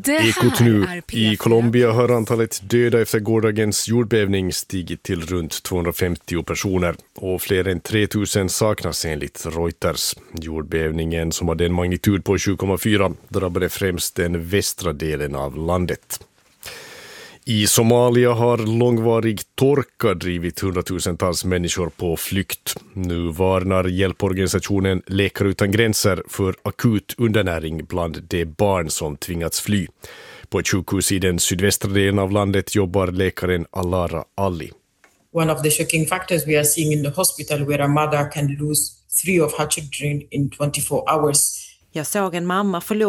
Ekot nu. I Colombia har antalet döda efter gårdagens jordbävning stigit till runt 250 personer och fler än 3000 saknas enligt Reuters. Jordbävningen, som hade en magnitud på 7,4, drabbade främst den västra delen av landet. I Somalia har långvarig torka drivit hundratusentals människor på flykt. Nu varnar hjälporganisationen Läkare utan gränser för akut undernäring bland de barn som tvingats fly. På ett sjukhus i den sydvästra delen av landet jobbar läkaren Alara Ali. One of the shocking factors we are seeing in the hospital where a mother can lose 3 of her children in 24 hours. Jag såg en mamma förlora